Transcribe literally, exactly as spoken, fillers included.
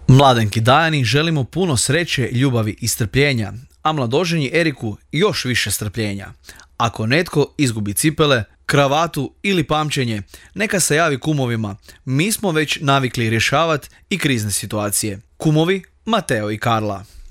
Mladenki Dajani želimo puno sreće, ljubavi i strpljenja, a mladoženji Eriku još više strpljenja. Ako netko izgubi cipele, kravatu ili pamćenje, neka se javi kumovima. Mi smo već navikli rješavati i krizne situacije. Kumovi Mateo i Karla.